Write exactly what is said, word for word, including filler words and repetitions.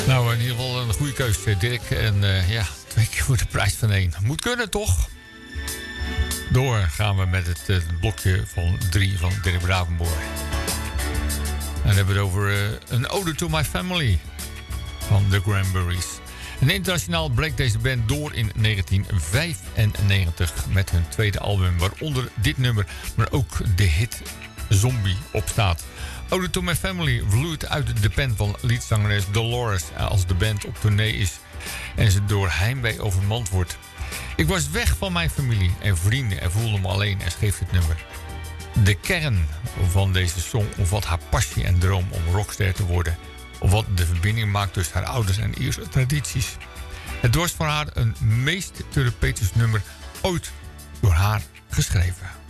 Nou, in ieder geval een goede keuze, Dirk. En uh, ja, twee keer voor de prijs van één. Moet kunnen, toch? Door gaan we met het, het blokje van drie van Dirk Bravenboer. En dan hebben we het over uh, een Ode to My Family van The Cranberries. En internationaal breekt deze band door in negentien vijfennegentig met hun tweede album, waaronder dit nummer, maar ook de hit Zombie op staat. Ode to My Family vloeit uit de pen van leadzangeres Dolores als de band op tournee is en ze door heimwee overmand wordt. Ik was weg van mijn familie en vrienden en voelde me alleen en schreef het nummer. De kern van deze song omvat haar passie en droom om rockster te worden, of wat de verbinding maakt tussen haar ouders en Ierse tradities. Het was voor haar een meest therapeutisch nummer ooit door haar geschreven.